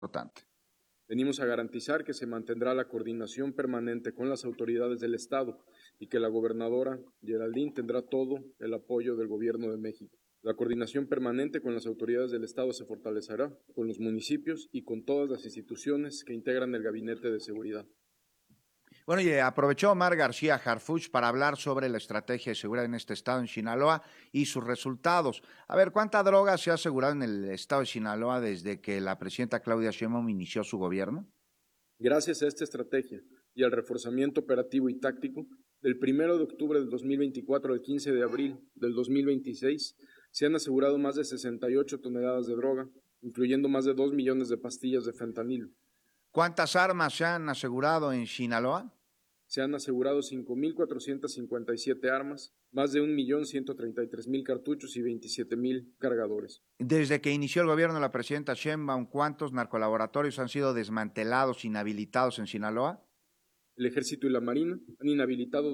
importante. Venimos a garantizar que se mantendrá la coordinación permanente con las autoridades del Estado y que la gobernadora Geraldine tendrá todo el apoyo del Gobierno de México. La coordinación permanente con las autoridades del Estado se fortalecerá con los municipios y con todas las instituciones que integran el Gabinete de Seguridad. Bueno, y aprovechó Omar García Harfuch para hablar sobre la estrategia de seguridad en este estado, en Sinaloa, y sus resultados. A ver, ¿cuánta droga se ha asegurado en el estado de Sinaloa desde que la presidenta Claudia Sheinbaum inició su gobierno? Gracias a esta estrategia y al reforzamiento operativo y táctico, del 1 de octubre del 2024 al 15 de abril del 2026, se han asegurado más de 68 toneladas de droga, incluyendo más de 2 millones de pastillas de fentanilo. ¿Cuántas armas se han asegurado en Sinaloa? Se han asegurado 5.457 armas, más de 1.133.000 cartuchos y 27.000 cargadores. Desde que inició el gobierno de la presidenta Sheinbaum, ¿cuántos narcolaboratorios han sido desmantelados, inhabilitados en Sinaloa? El Ejército y la Marina han inhabilitado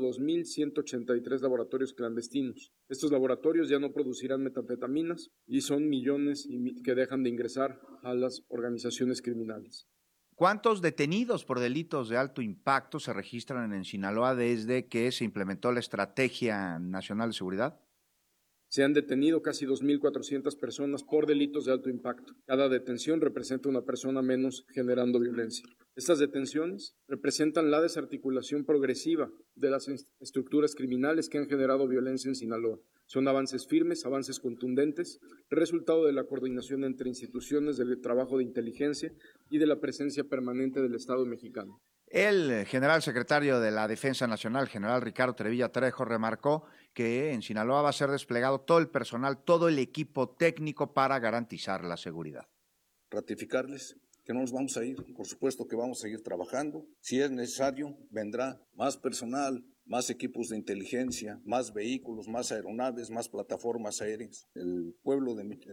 2.183 laboratorios clandestinos. Estos laboratorios ya no producirán metanfetaminas y son millones que dejan de ingresar a las organizaciones criminales. ¿Cuántos detenidos por delitos de alto impacto se registran en Sinaloa desde que se implementó la Estrategia Nacional de Seguridad? Se han detenido casi 2.400 personas por delitos de alto impacto. Cada detención representa una persona menos generando violencia. Estas detenciones representan la desarticulación progresiva de las estructuras criminales que han generado violencia en Sinaloa. Son avances firmes, avances contundentes, resultado de la coordinación entre instituciones, del trabajo de inteligencia y de la presencia permanente del Estado mexicano. El general secretario de la Defensa Nacional, general Ricardo Trevilla Trejo, remarcó que en Sinaloa va a ser desplegado todo el personal, todo el equipo técnico para garantizar la seguridad. Ratificarles que no nos vamos a ir, por supuesto que vamos a seguir trabajando. Si es necesario, vendrá más personal, más equipos de inteligencia, más vehículos, más aeronaves, más plataformas aéreas. El pueblo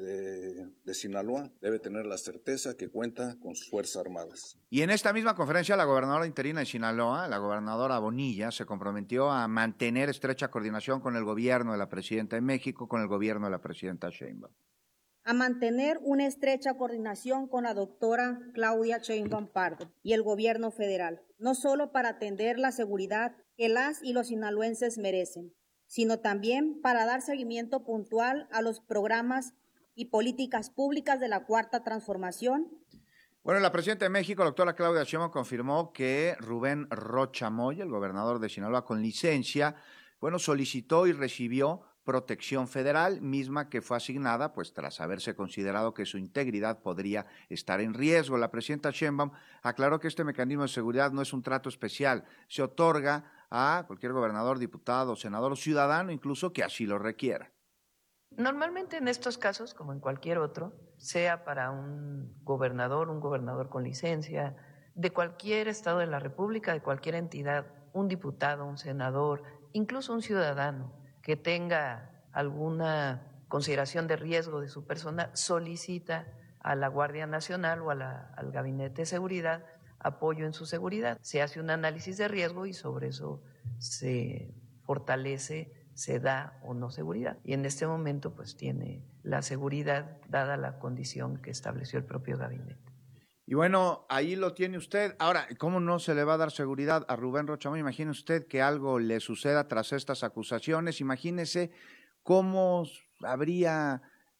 de Sinaloa debe tener la certeza que cuenta con sus Fuerzas Armadas. Y en esta misma conferencia, la gobernadora interina de Sinaloa, la gobernadora Bonilla, se comprometió a mantener estrecha coordinación con el gobierno de la presidenta de México, con el gobierno de la presidenta Sheinbaum. A mantener una estrecha coordinación con la doctora Claudia Sheinbaum Pardo y el gobierno federal, no solo para atender la seguridad que las y los sinaloenses merecen, sino también para dar seguimiento puntual a los programas y políticas públicas de la Cuarta Transformación. Bueno, la presidenta de México, la doctora Claudia Sheinbaum, confirmó que Rubén Rocha Moya, el gobernador de Sinaloa con licencia, solicitó y recibió protección federal, misma que fue asignada, pues tras haberse considerado que su integridad podría estar en riesgo. La presidenta Sheinbaum aclaró que este mecanismo de seguridad no es un trato especial, se otorga a cualquier gobernador, diputado, senador o ciudadano, incluso que así lo requiera. Normalmente en estos casos, como en cualquier otro, sea para un gobernador con licencia, de cualquier estado de la República, de cualquier entidad, un diputado, un senador, incluso un ciudadano que tenga alguna consideración de riesgo de su persona, solicita a la Guardia Nacional o al Gabinete de Seguridad apoyo en su seguridad. Se hace un análisis de riesgo y sobre eso se fortalece, se da o no seguridad. Y en este momento pues tiene la seguridad dada la condición que estableció el propio gabinete. Y bueno, ahí lo tiene usted. Ahora, ¿cómo no se le va a dar seguridad a Rubén Rocha Moya? Imagine usted que algo le suceda tras estas acusaciones. Imagínese cómo habría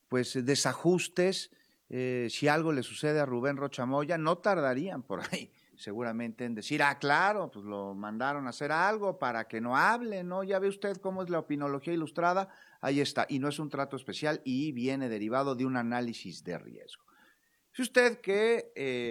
desajustes si algo le sucede a Rubén Rocha Moya. No tardarían por ahí seguramente en decir, claro, pues lo mandaron a hacer algo para que no hable, ¿no? Ya ve usted cómo es la opinología ilustrada. Ahí está. Y no es un trato especial y viene derivado de un análisis de riesgo. Si usted que,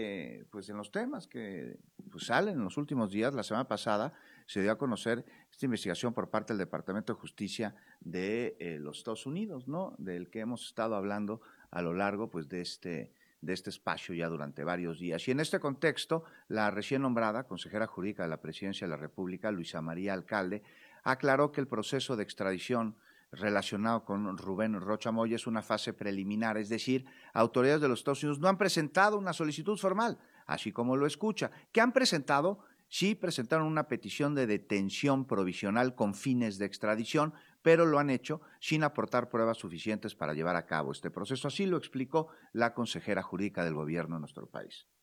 en los temas que salen en los últimos días, la semana pasada se dio a conocer esta investigación por parte del Departamento de Justicia de los Estados Unidos, ¿no? Del que hemos estado hablando a lo largo, de este espacio ya durante varios días. Y en este contexto, la recién nombrada consejera jurídica de la Presidencia de la República, Luisa María Alcalde, aclaró que el proceso de extradición relacionado con Rubén Rocha Moya es una fase preliminar, es decir, autoridades de los Estados Unidos no han presentado una solicitud formal, así como lo escucha. ¿Qué han presentado? sí presentaron una petición de detención provisional con fines de extradición, pero lo han hecho sin aportar pruebas suficientes para llevar a cabo este proceso. Así lo explicó la consejera jurídica del gobierno de nuestro país.